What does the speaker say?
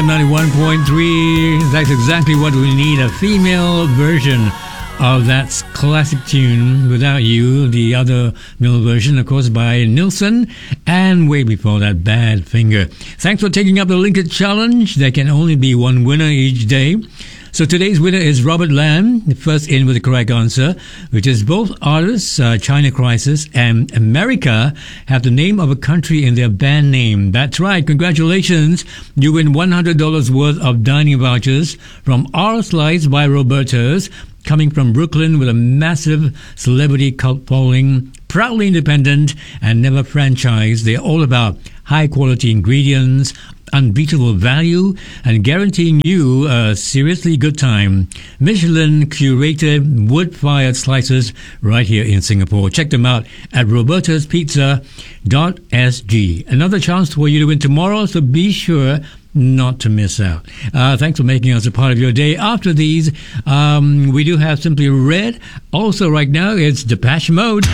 91.3. That's exactly what we need, a female version of that classic tune, Without You. The other male version, of course, by Nilsson, and way before that, Badfinger. Thanks for taking up the Linked Challenge. There can only be one winner each day. So today's winner is Robert Lamb, the first in with the correct answer, which is both artists, China Crisis and America, have the name of a country in their band name. That's right. Congratulations. You win $100 worth of dining vouchers from R Slice by Roberto's, coming from Brooklyn with a massive celebrity cult following, proudly independent and never franchised. They're all about high quality ingredients, unbeatable value, and guaranteeing you a seriously good time. Michelin curated wood-fired slices right here in Singapore. Check them out at robertospizza.sg. Another chance for you to win tomorrow, so be sure not to miss out. Thanks for making us a part of your day. After these, we do have Simply Red. Also right now, it's Depeche Mode.